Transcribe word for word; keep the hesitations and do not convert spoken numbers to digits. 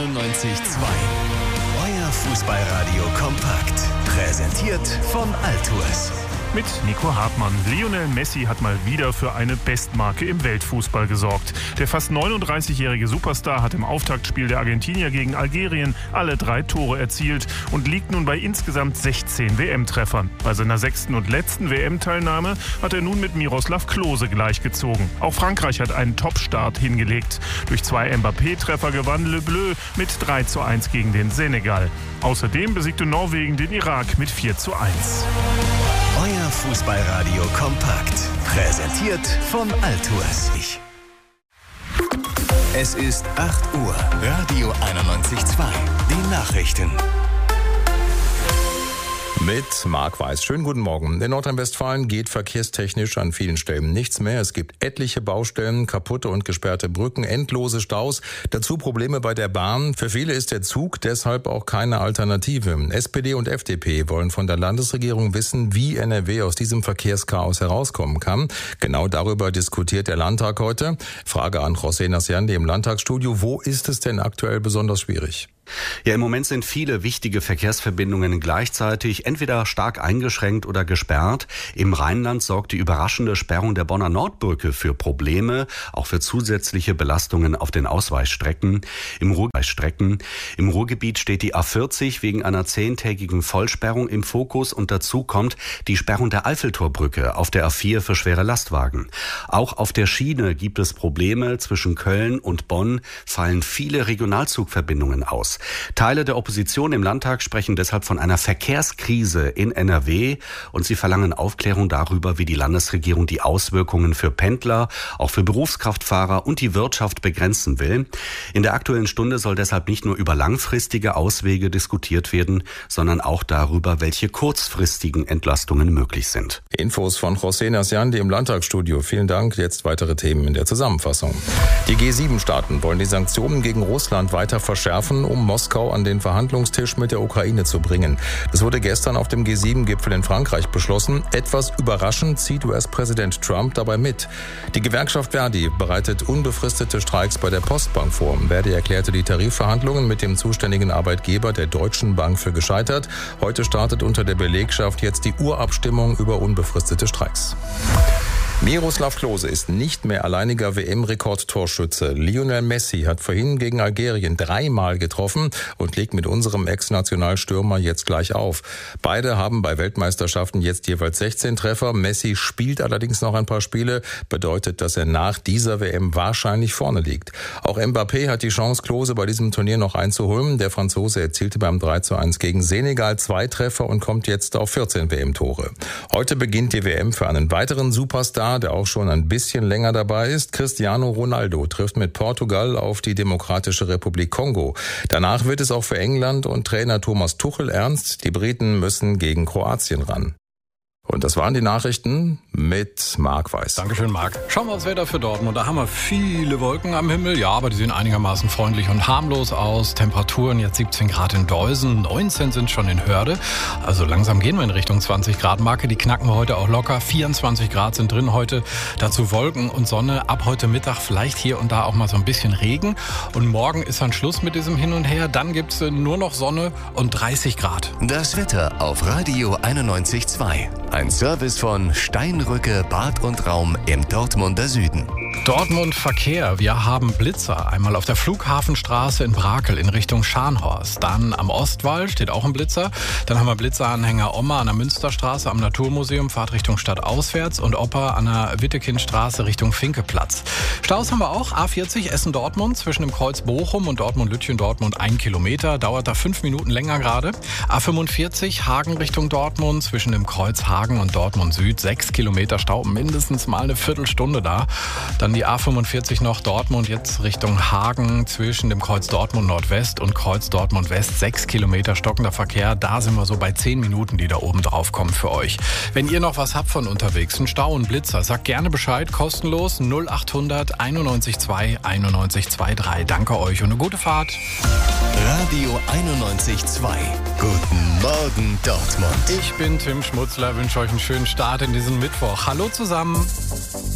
einundneunzig Komma zwei. Euer Fußballradio kompakt. Präsentiert von Altours. Mit Nico Hartmann. Lionel Messi hat mal wieder für eine Bestmarke im Weltfußball gesorgt. Der fast neununddreißigjährige Superstar hat im Auftaktspiel der Argentinier gegen Algerien alle drei Tore erzielt und liegt nun bei insgesamt sechzehn W M-Treffern. Bei seiner sechsten und letzten W M-Teilnahme hat er nun mit Miroslav Klose gleichgezogen. Auch Frankreich hat einen Top-Start hingelegt. Durch zwei Mbappé-Treffer gewann Le Bleu mit drei zu eins gegen den Senegal. Außerdem besiegte Norwegen den Irak mit vier zu eins. Euer Fußballradio kompakt. Präsentiert von Altours. Es ist acht Uhr. Radio einundneunzig Komma zwei. Die Nachrichten. Mit Marc Weiß. Schönen guten Morgen. In Nordrhein-Westfalen geht verkehrstechnisch an vielen Stellen nichts mehr. Es gibt etliche Baustellen, kaputte und gesperrte Brücken, endlose Staus, dazu Probleme bei der Bahn. Für viele ist der Zug deshalb auch keine Alternative. S P D und F D P wollen von der Landesregierung wissen, wie N R W aus diesem Verkehrschaos herauskommen kann. Genau darüber diskutiert der Landtag heute. Frage an José Nasciandi im Landtagsstudio. Wo ist es denn aktuell besonders schwierig? Ja, im Moment sind viele wichtige Verkehrsverbindungen gleichzeitig entweder stark eingeschränkt oder gesperrt. Im Rheinland sorgt die überraschende Sperrung der Bonner Nordbrücke für Probleme, auch für zusätzliche Belastungen auf den Ausweichstrecken. Im, Ruhr- Im Ruhrgebiet steht die A vierzig wegen einer zehntägigen Vollsperrung im Fokus und dazu kommt die Sperrung der Eiffeltorbrücke auf der A vier für schwere Lastwagen. Auch auf der Schiene gibt es Probleme. Zwischen Köln und Bonn fallen viele Regionalzugverbindungen aus. Teile der Opposition im Landtag sprechen deshalb von einer Verkehrskrise in N R W und sie verlangen Aufklärung darüber, wie die Landesregierung die Auswirkungen für Pendler, auch für Berufskraftfahrer und die Wirtschaft begrenzen will. In der Aktuellen Stunde soll deshalb nicht nur über langfristige Auswege diskutiert werden, sondern auch darüber, welche kurzfristigen Entlastungen möglich sind. Infos von José Nasciandi im Landtagsstudio. Vielen Dank. Jetzt weitere Themen in der Zusammenfassung. Die G sieben Staaten wollen die Sanktionen gegen Russland weiter verschärfen, um Moskau an den Verhandlungstisch mit der Ukraine zu bringen. Das wurde gestern auf dem G sieben Gipfel in Frankreich beschlossen. Etwas überraschend zieht U S-Präsident Trump dabei mit. Die Gewerkschaft Verdi bereitet unbefristete Streiks bei der Postbank vor. Verdi erklärte die Tarifverhandlungen mit dem zuständigen Arbeitgeber der Deutschen Bank für gescheitert. Heute startet unter der Belegschaft jetzt die Urabstimmung über unbefristete Streiks. Miroslav Klose ist nicht mehr alleiniger W M-Rekordtorschütze. Lionel Messi hat vorhin gegen Algerien dreimal getroffen und legt mit unserem Ex-Nationalstürmer jetzt gleich auf. Beide haben bei Weltmeisterschaften jetzt jeweils sechzehn Treffer. Messi spielt allerdings noch ein paar Spiele, bedeutet, dass er nach dieser W M wahrscheinlich vorne liegt. Auch Mbappé hat die Chance, Klose bei diesem Turnier noch einzuholen. Der Franzose erzielte beim drei zu eins gegen Senegal zwei Treffer und kommt jetzt auf vierzehn W M-Tore. Heute beginnt die W M für einen weiteren Superstar, der auch schon ein bisschen länger dabei ist. Cristiano Ronaldo trifft mit Portugal auf die Demokratische Republik Kongo. Danach wird es auch für England und Trainer Thomas Tuchel ernst. Die Briten müssen gegen Kroatien ran. Und das waren die Nachrichten mit Marc Weiß. Dankeschön, Marc. Schauen wir aufs Wetter für Dortmund. Da haben wir viele Wolken am Himmel. Ja, aber die sehen einigermaßen freundlich und harmlos aus. Temperaturen jetzt siebzehn Grad in Deusen, neunzehn sind schon in Hörde. Also langsam gehen wir in Richtung zwanzig Grad Marke. Die knacken wir heute auch locker. vierundzwanzig Grad sind drin heute. Dazu Wolken und Sonne. Ab heute Mittag vielleicht hier und da auch mal so ein bisschen Regen. Und morgen ist dann Schluss mit diesem Hin und Her. Dann gibt's nur noch Sonne und dreißig Grad. Das Wetter auf Radio einundneunzig Komma zwei. Ein Service von Steinrücke Bad und Raum im Dortmunder Süden. Dortmund Verkehr. Wir haben Blitzer. Einmal auf der Flughafenstraße in Brakel in Richtung Scharnhorst. Dann am Ostwall steht auch ein Blitzer. Dann haben wir Blitzeranhänger Omma an der Münsterstraße am Naturmuseum, Fahrt Richtung Stadt auswärts. Und Opa an der Wittekindstraße Richtung Finkeplatz. Staus haben wir auch. A vierzig Essen-Dortmund zwischen dem Kreuz Bochum und Dortmund-Lütchen-Dortmund ein Kilometer. Dauert da fünf Minuten länger gerade. A fünfundvierzig Hagen Richtung Dortmund zwischen dem Kreuz Hagen und Dortmund Süd. Sechs Kilometer Stau, mindestens mal eine Viertelstunde da. Dann die A fünfundvierzig noch Dortmund, jetzt Richtung Hagen zwischen dem Kreuz Dortmund Nordwest und Kreuz Dortmund West. Sechs Kilometer stockender Verkehr, da sind wir so bei zehn Minuten, die da oben drauf kommen für euch. Wenn ihr noch was habt von unterwegs, einen Stau, einen Blitzer, sagt gerne Bescheid, kostenlos null achthundert einundneunzig zwei einundneunzig drei. Danke euch und eine gute Fahrt. Radio einundneunzig Komma zwei. Guten Morgen Dortmund. Ich bin Tim Schmutzler, wünsche euch einen schönen Start in diesen Mittwoch. Hallo zusammen.